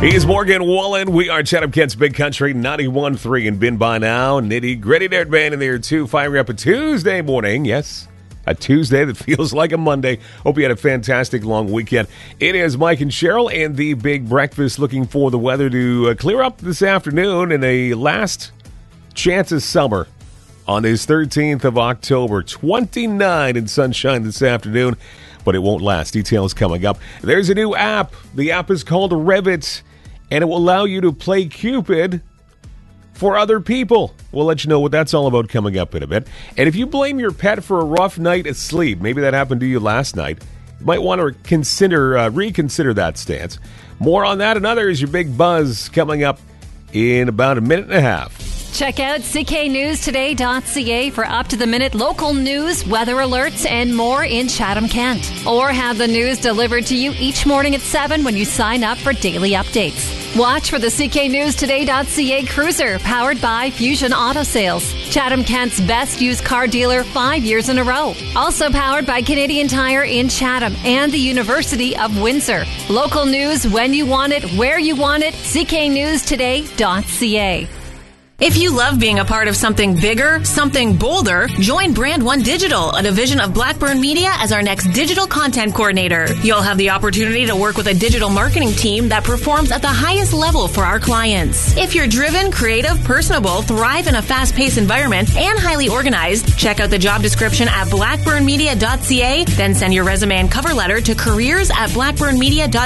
He's Morgan Wallen. We are Chatham Kent's Big Country 91.3 and been by now. Nitty Gritty Dirt Band in there too. Firing up a Tuesday morning. Yes, a Tuesday that feels like a Monday. Hope you had a fantastic long weekend. It is Mike and Cheryl and the Big Breakfast looking for the weather to clear up this afternoon in a last chance of summer on this 13th of October. 29 in sunshine this afternoon, but it won't last. Details coming up. There's a new app. The app is called Revit, and it will allow you to play Cupid for other people. We'll let you know what that's all about coming up in a bit. And if you blame your pet for a rough night of sleep, maybe that happened to you last night, you might want to reconsider that stance. More on that and others. Your Big Buzz coming up in about a minute and a half. Check out cknewstoday.ca for up-to-the-minute local news, weather alerts, and more in Chatham, Kent. Or have the news delivered to you each morning at 7 when you sign up for daily updates. Watch for the cknewstoday.ca cruiser, powered by Fusion Auto Sales, Chatham, Kent's best used car dealer 5 years in a row. Also powered by Canadian Tire in Chatham and the University of Windsor. Local news when you want it, where you want it, cknewstoday.ca. If you love being a part of something bigger, something bolder, join Brand One Digital, a division of Blackburn Media, as our next digital content coordinator. You'll have the opportunity to work with a digital marketing team that performs at the highest level for our clients. If you're driven, creative, personable, thrive in a fast-paced environment, and highly organized, check out the job description at blackburnmedia.ca, then send your resume and cover letter to careers@blackburnmedia.ca.